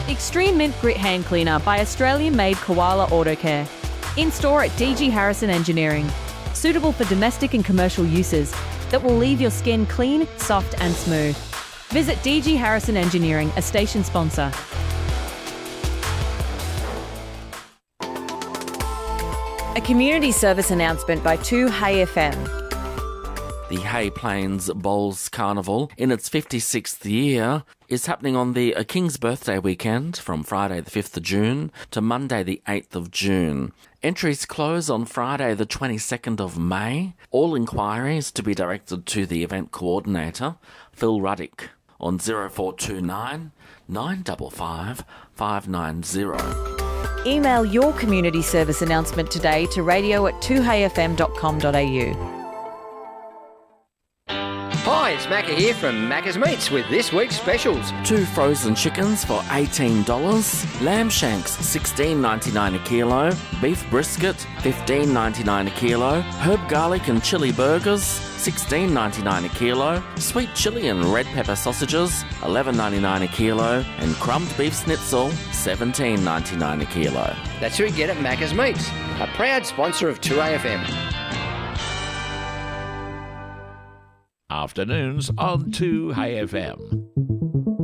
Extreme Mint Grit Hand Cleaner by Australian-made Koala Autocare. In-store at DG Harrison Engineering. Suitable for domestic and commercial uses that will leave your skin clean, soft and smooth. Visit DG Harrison Engineering, a station sponsor. A community service announcement by 2Hey FM. The Hay Plains Bowls Carnival, in its 56th year, is happening on the King's Birthday weekend from Friday the 5th of June to Monday the 8th of June. Entries close on Friday the 22nd of May. All inquiries to be directed to the event coordinator, Phil Ruddick, on 0429 955 590. Email your community service announcement today to radio@2heyfm.com.au. Hi, it's Macca here from Macca's Meats with this week's specials. 2 frozen chickens for $18, lamb shanks $16.99 a kilo, beef brisket $15.99 a kilo, herb garlic and chili burgers $16.99 a kilo, sweet chili and red pepper sausages $11.99 a kilo, and crumbed beef schnitzel $17.99 a kilo. That's who you get at Macca's Meats, a proud sponsor of 2AFM. Afternoons on 2Hey FM.